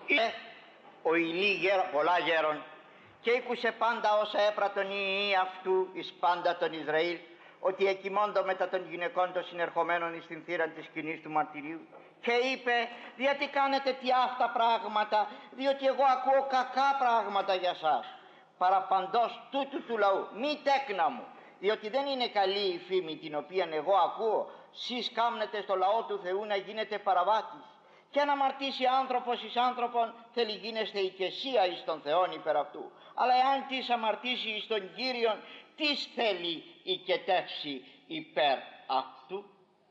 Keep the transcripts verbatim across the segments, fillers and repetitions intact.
Είναι ο Ηλί γέρο, πολλά γέρον, και ήκουσε πάντα όσα έπρατον οι ιοί αυτού εις πάντα τον Ισραήλ, ότι εκοιμώντο μετά των γυναικών των συνερχομένων εις την θύραν της σκηνής του μαρτυρίου, και είπε, γιατί κάνετε τι αυτά πράγματα, διότι εγώ ακούω κακά πράγματα για σας παραπαντός τούτου του λαού, μη τέκνα μου, διότι δεν είναι καλή η φήμη την οποία εγώ ακούω, σεις κάμνετε στο λαό του Θεού να γίνετε παραβάτης. Και αν αμαρτήσει άνθρωπος εις άνθρωπον, θέλει γίνεστε οικεσία εις τον Θεόν υπέρ αυτού. Αλλά εάν της αμαρτήσει εις τον Κύριον, τις θέλει οικετεύσει υπέρ αυτού.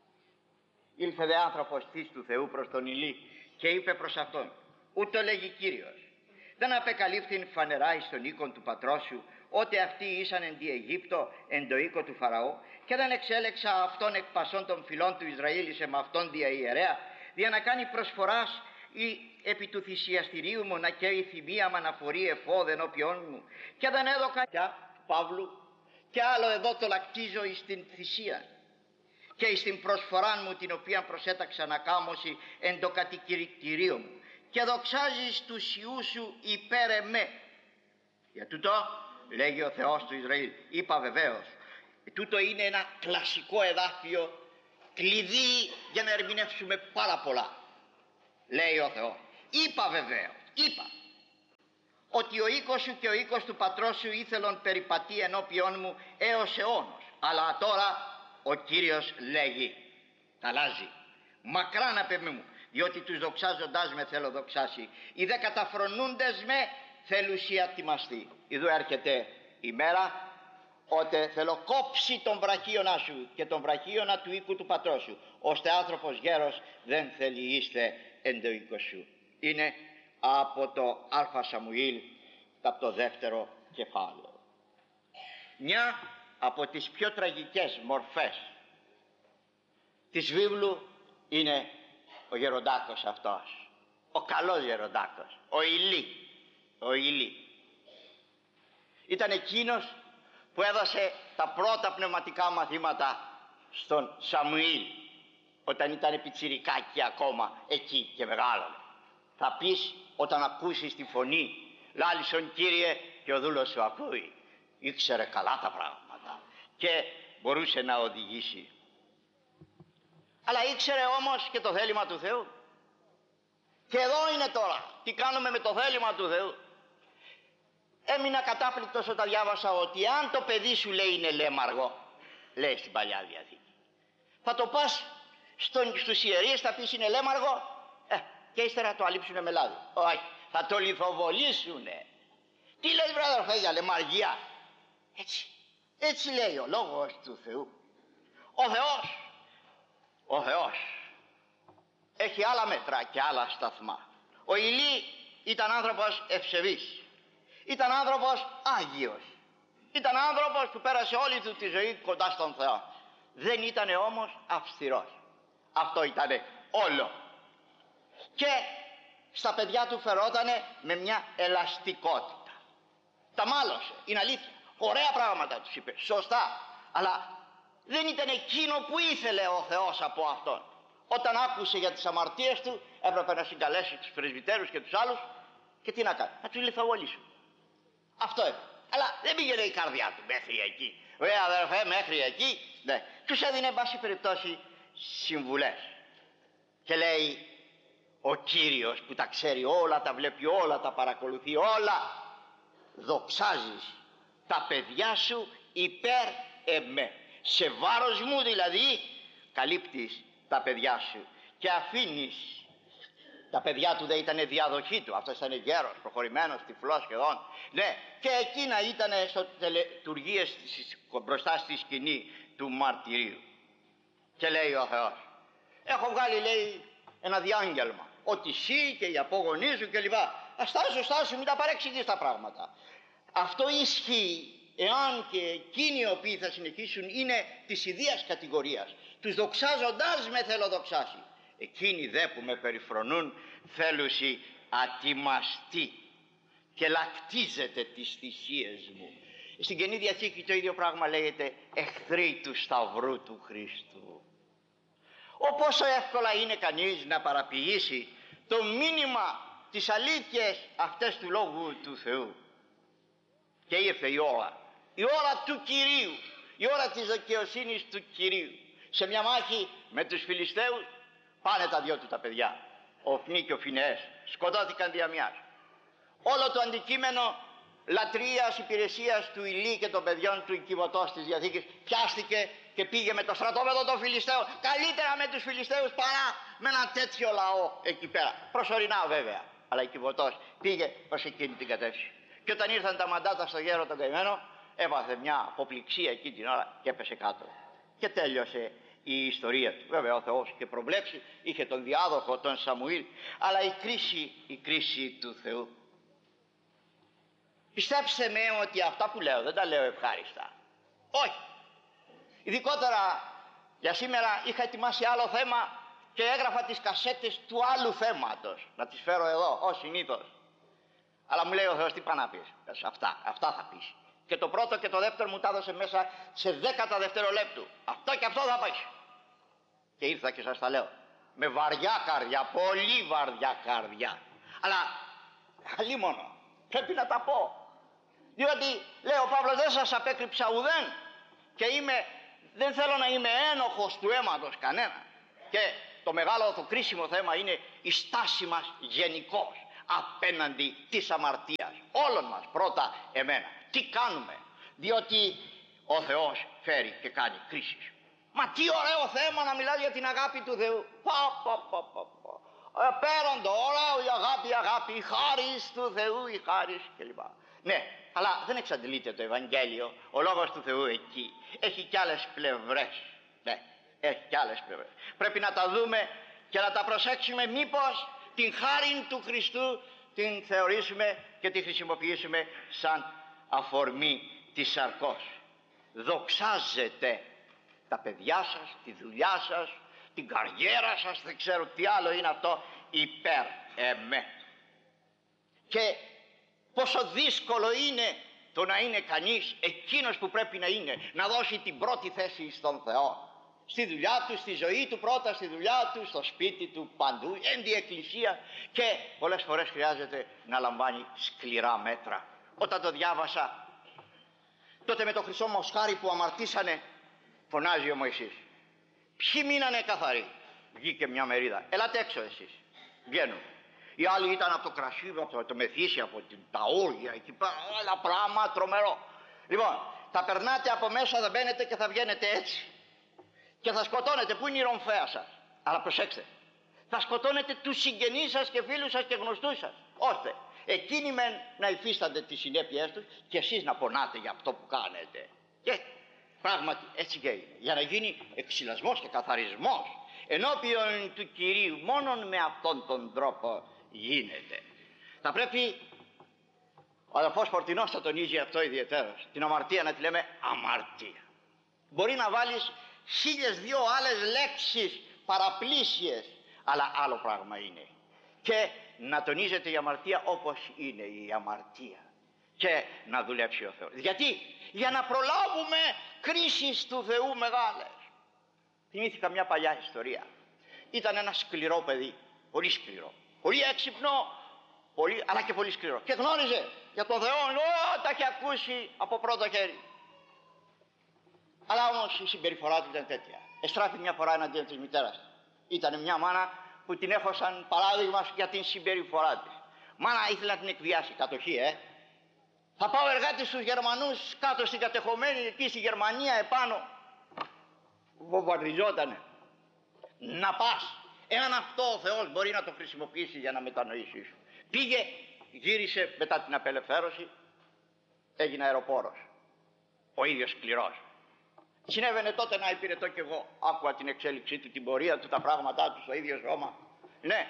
Ήλθε δε άνθρωπος της του Θεού προς τον Ηλί και είπε προς αυτόν, ούτω λέγει Κύριος, δεν απεκαλύφθην φανερά εις τον οίκον του πατρός σου, ότι αυτοί ήσαν εν τη Αιγύπτο εν το οίκο του Φαραώ, και δεν εξέλεξα αυτόν εκ πασών των φυλών του Ισραήλ εις εμαυτόν δια ιερέα, δια να κάνει προσφοράς ή επί του θυσιαστηρίου μου να καίει θυμία μ' αναφορεί εφόδ ενώπιόν μου, και δεν έδωκα πια Παύλου, και άλλο εδώ το λακτίζω εις την θυσία και εις την προσφοράν μου την οποία προσέταξα να κάμωση εν το κατοικητηρίο μου, και δοξάζεις τους ιούς σου υπέρ εμέ. Για τούτο λέγει ο Θεός του Ισραήλ, είπα βεβαίως. Τούτο είναι ένα κλασικό εδάφιο, κλειδί για να ερμηνεύσουμε πάρα πολλά. Λέει ο Θεός, είπα βεβαίως, είπα ότι ο οίκος σου και ο οίκος του πατρός σου ήθελον περιπατεί ενώπιόν μου έως αιώνος, αλλά τώρα ο Κύριος λέγει, τα αλλάζει, μακράν απ' εμού, διότι τους δοξάζοντάς με θέλω δοξάσει, οι δε καταφρονούντες με θέλουσια τιμαστεί. Ιδού έρχεται η μέρα ότε θέλω κόψει τον βραχίωνα σου και τον βραχίωνα του οίκου του πατρός σου, ώστε άνθρωπος γέρος δεν θέλει είστε εν το οίκο σου. Είναι από το Α Σαμουήλ, από το δεύτερο κεφάλαιο. Μια από τις πιο τραγικές μορφές της βίβλου είναι ο γεροντάκος αυτός, ο καλός γεροντάκος, ο Ηλί. Ο Ηλί ήταν εκείνος που έδωσε τα πρώτα πνευματικά μαθήματα στον Σαμουήλ όταν ήταν πιτσιρικάκι ακόμα εκεί και μεγάλωνε. Θα πεις όταν ακούσεις τη φωνή, λάλησον Κύριε, και ο δούλος σου ακούει. Ήξερε καλά τα πράγματα και μπορούσε να οδηγήσει. Αλλά ήξερε όμως και το θέλημα του Θεού. Και εδώ είναι τώρα, τι κάνουμε με το θέλημα του Θεού. Έμεινα κατάπληκτος όταν διάβασα ότι αν το παιδί σου λέει είναι λέμαργο, λέει στην Παλιά Διαθήκη, θα το πας στον, στους ιερείς, θα πεις είναι λέμαργο, ε, και ύστερα το αλείψουνε με λάδι. Όχι, θα το λιθοβολήσουνε. Τι λες βρε αδερφέ για λεμαργία? Έτσι, έτσι λέει ο λόγος του Θεού. Ο Θεός, ο Θεός έχει άλλα μέτρα και άλλα σταθμά. Ο Ηλί ήταν άνθρωπος ευσεβής. Ήταν άνθρωπος Άγιος. Ήταν άνθρωπος που πέρασε όλη του τη ζωή κοντά στον Θεό. Δεν ήταν όμως αυστηρός. Αυτό ήταν όλο. Και στα παιδιά του φερότανε με μια ελαστικότητα. Τα μάλωσε, είναι αλήθεια. Ωραία πράγματα τους είπε, σωστά. Αλλά δεν ήταν εκείνο που ήθελε ο Θεός από αυτόν. Όταν άκουσε για τις αμαρτίες του, έπρεπε να συγκαλέσει τους πρεσβυτέρους και τους άλλους και τι να κάνει, να τους λιθοβολήσουν. Αυτό έπρεπε. Αλλά δεν πήγαινε η καρδιά του μέχρι εκεί. Ωραία αδερφέ, μέχρι εκεί. Ναι. Τους έδινε εν πάση περιπτώσει συμβουλές. Και λέει ο Κύριος που τα ξέρει όλα, τα βλέπει όλα, τα παρακολουθεί όλα, δοξάζεις τα παιδιά σου υπέρ εμέ. Σε βάρος μου δηλαδή καλύπτεις τα παιδιά σου και αφήνεις. Τα παιδιά του δεν ήταν διαδοχή του, αυτός ήταν γέρος, προχωρημένος, τυφλός σχεδόν. Ναι, και εκείνα ήταν στο τελετουργίες μπροστά στη σκηνή του μαρτυρίου. Και λέει ο Θεός, έχω βγάλει λέει ένα διάγγελμα, ότι εσύ και οι απόγονοί σου και λοιπά. Αστάσου, στάσου, μην τα παρεξηγείς τα πράγματα. Αυτό ισχύει εάν και εκείνοι οι οποίοι θα συνεχίσουν είναι της ιδίας κατηγορίας. Τους δοξάζοντάς με θέλω δοξάσει. Εκείνοι δε που με περιφρονούν θέλουσι ατιμαστεί και λακτίζεται τις θυσίες μου. Στην Καινή Διαθήκη το ίδιο πράγμα λέγεται εχθροί του Σταυρού του Χριστού. Ο πόσο εύκολα είναι κανείς να παραποιήσει το μήνυμα τις αλήθειες αυτές του Λόγου του Θεού. Και ήρθε η ώρα, η ώρα του Κυρίου, η ώρα της δικαιοσύνης του Κυρίου. Σε μια μάχη με τους Φιλιστέους πάνε τα δυο του τα παιδιά, ο Οφνί και ο Φινεές, σκοτώθηκαν δια μιας. Όλο το αντικείμενο λατρείας, υπηρεσίας του Ηλί και των παιδιών του οικειβωτός της Διαθήκης πιάστηκε και πήγε με το στρατόπεδο των Φιλιστέων. Καλύτερα με τους Φιλιστέους παρά με ένα τέτοιο λαό εκεί πέρα. Προσωρινά βέβαια, αλλά οικειβωτός πήγε προς εκείνη την κατεύθυνση. Και όταν ήρθαν τα μαντάτα στο γέρο τον καημένο, έπαθε μια αποπληξία εκεί την ώρα και έπεσε κάτω. Και τέλειωσε η ιστορία του. Βέβαια ο Θεός είχε προβλέψει, είχε τον διάδοχο τον Σαμουήλ, αλλά η κρίση, η κρίση του Θεού. Πιστέψτε με ότι αυτά που λέω δεν τα λέω ευχάριστα. Όχι. Ειδικότερα για σήμερα είχα ετοιμάσει άλλο θέμα και έγραφα τις κασέτες του άλλου θέματος. Να τις φέρω εδώ, ως συνήθως. Αλλά μου λέει ο Θεός τι πά να πεις. Αυτά, αυτά θα πεις. Και το πρώτο και το δεύτερο μου τα έδωσε μέσα σε δέκατα δευτερολέπτου. Αυτό και αυτό θα πεις. Και ήρθα και σας τα λέω. Με βαριά καρδιά, πολύ βαριά καρδιά. Αλλά αλλήμωνο, πρέπει να τα πω. Διότι λέει ο Παύλος, δεν σας απέκρυψα ουδέν και είμαι, δεν θέλω να είμαι ένοχος του αίματος κανένα. Και το μεγάλο, το κρίσιμο θέμα είναι η στάση μας γενικώς απέναντι της αμαρτίας. Όλων μας, πρώτα εμένα. Τι κάνουμε, διότι ο Θεός φέρει και κάνει κρίσεις. Μα τι ωραίο θέμα να μιλάς για την αγάπη του Θεού. Πα, πα, πα, πα, πα. Πέραντο, ωραίο η αγάπη, η αγάπη, η χάρις του Θεού, η χάρις κλπ. Ναι, αλλά δεν εξαντλείται το Ευαγγέλιο. Ο Λόγος του Θεού εκεί έχει κι άλλες πλευρές. Ναι, έχει κι άλλες πλευρές. Πρέπει να τα δούμε και να τα προσέξουμε, μήπως την χάριν του Χριστού την θεωρήσουμε και τη χρησιμοποιήσουμε σαν αφορμή της σαρκός. Δοξάζετε τα παιδιά σας, τη δουλειά σας, την καριέρα σας, δεν ξέρω τι άλλο είναι αυτό, υπέρ εμέ. Και πόσο δύσκολο είναι το να είναι κανείς εκείνος που πρέπει να είναι, να δώσει την πρώτη θέση στον Θεό. Στη δουλειά του, στη ζωή του πρώτα, στη δουλειά του, στο σπίτι του, παντού, εν τη εκκλησία, και πολλές φορές χρειάζεται να λαμβάνει σκληρά μέτρα. Όταν το διάβασα τότε με το χρυσό μοσχάρι που αμαρτήσανε, φωνάζει ο Μωυσής, ποιοι μείνανε καθαροί? Βγήκε μια μερίδα, ελάτε έξω εσείς. Βγαίνουν. Οι άλλοι ήταν από το κρασί, από το, το μεθύσι, από την, τα όργια εκεί πέρα, ένα πράγμα τρομερό. Λοιπόν, θα περνάτε από μέσα, θα μπαίνετε και θα βγαίνετε έτσι. Και θα σκοτώνετε, πού είναι η ρομφαία σας? Αλλά προσέξτε, θα σκοτώνετε τους συγγενείς σας και φίλους σας και γνωστούς σας, ώστε εκείνοι μεν να υφίστανται τις συνέπειές τους και εσείς να πονάτε για αυτό που κάνετε. Και πράγματι έτσι και είναι. Για να γίνει εξυλασμός και καθαρισμός ενώπιον του Κυρίου, μόνον με αυτόν τον τρόπο γίνεται. Θα πρέπει, ο αδελφός Φορτινός θα τονίζει αυτό ιδιαιτέρως, την αμαρτία να τη λέμε αμαρτία. Μπορεί να βάλεις χίλιες δυο άλλες λέξεις παραπλήσιες, αλλά άλλο πράγμα είναι. Και να τονίζεται η αμαρτία όπως είναι η αμαρτία και να δουλέψει ο Θεός. Γιατί? Για να προλάβουμε κρίσεις του Θεού μεγάλες. Θυμήθηκα μια παλιά ιστορία. Ήταν ένα σκληρό παιδί, πολύ σκληρό, πολύ έξυπνο, πολύ, αλλά και πολύ σκληρό. Και γνώριζε για τον Θεό, ό, τα είχε ακούσει από πρώτο χέρι. Αλλά όμως η συμπεριφορά του ήταν τέτοια. Εστράφη μια φορά εναντίον της μητέρας. Ήταν μια μάνα που την έχω σαν παράδειγμα για την συμπεριφορά της. Μάνα ήθελε να την εκβιάσει, κατοχή, ε. Θα πάω εργάτη στους Γερμανούς κάτω στην κατεχομένη εκεί στη Γερμανία επάνω. Βομβαρδιζότανε. Να πας. Εάν αυτό ο Θεός μπορεί να το χρησιμοποιήσει για να μετανοήσεις. Πήγε, γύρισε μετά την απελευθέρωση, έγινε αεροπόρος. Ο ίδιος σκληρός. Συνέβαινε τότε να υπηρετώ κι εγώ. Άκουα την εξέλιξή του, την πορεία του, τα πράγματά του στο ίδιο σώμα. Ναι.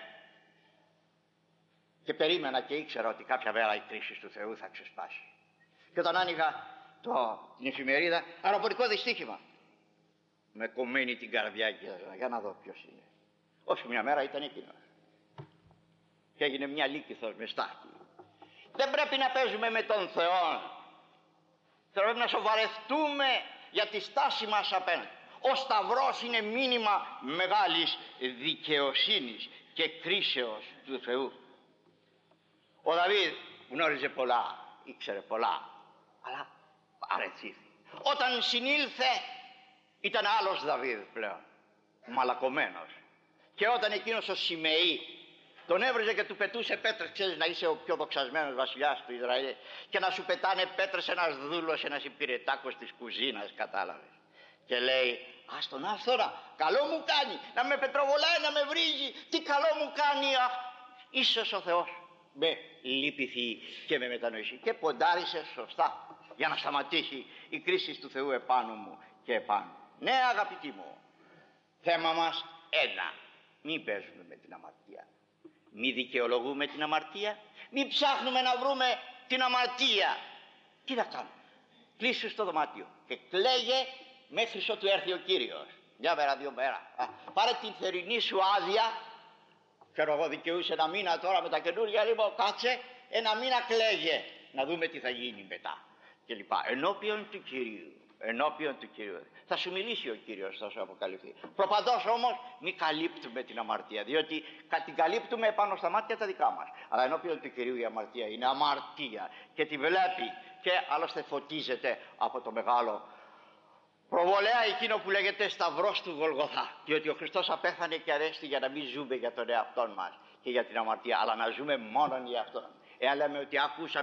Και περίμενα και ήξερα ότι κάποια μέρα η κρίση του Θεού θα ξεσπάσει. Και όταν άνοιγα το, την εφημερίδα, αεροπορικό δυστύχημα. Με κομμένη την καρδιά και έλεγα, για να δω ποιος είναι. Όχι, μια μέρα ήταν εκείνος. Και έγινε μια λύκηθος με στάχτη. Δεν πρέπει να παίζουμε με τον Θεό. Πρέπει να σοβαρευτούμε για τη στάση μας απέναντι. Ο Σταυρός είναι μήνυμα μεγάλης δικαιοσύνης και κρίσεως του Θεού. Ο Δαβίδ γνώριζε πολλά, ήξερε πολλά, αλλά παρετήθη. Όταν συνήλθε ήταν άλλος Δαβίδ πλέον, μαλακωμένος. Και όταν εκείνος ο Σιμεή τον έβριζε και του πετούσε πέτρες, ξέρεις να είσαι ο πιο δοξασμένος βασιλιάς του Ισραήλ και να σου πετάνε πέτρες ένας δούλος, ένας υπηρετάκος της κουζίνας, κατάλαβες. Και λέει, ας τον άφθονα, καλό μου κάνει, να με πετροβολάει, να με βρίζει, τι καλό μου κάνει, αχ, ίσως ο Θεός με λυπηθεί και με μετανοήσει. Και ποντάρισε σωστά για να σταματήσει η κρίση του Θεού επάνω μου και επάνω. Ναι, αγαπητοί μου, θέμα μας ένα, μην παίζουμε με την αμαρτία. Μη δικαιολογούμε την αμαρτία, μη ψάχνουμε να βρούμε την αμαρτία. Τι να κάνουμε, κλείσου στο δωμάτιο και κλαίγε μέχρι ότου έρθει ο Κύριος. Μια μέρα, δύο μέρα. Α, πάρε την θερινή σου άδεια, ξέρω εγώ δικαιούσε ένα μήνα τώρα με τα καινούργια, λοιπόν κάτσε ένα μήνα κλαίγε, να δούμε τι θα γίνει μετά και λοιπά. Ενώπιον του Κυρίου. Ενώπιον του Κυρίου. Θα σου μιλήσει ο Κύριος, θα σου αποκαλυφθεί. Προπαντός όμως μη καλύπτουμε την αμαρτία, διότι την καλύπτουμε επάνω στα μάτια τα δικά μας. Αλλά ενώπιον του Κυρίου η αμαρτία είναι αμαρτία και τη βλέπει και άλλωστε φωτίζεται από το μεγάλο προβολέα εκείνο που λέγεται Σταυρός του Γολγοθά. Διότι ο Χριστός απέθανε και αρέστη για να μην ζούμε για τον εαυτό μας και για την αμαρτία, αλλά να ζούμε μόνον για Αυτόν. Εάν λέμε ότι ακούσαμε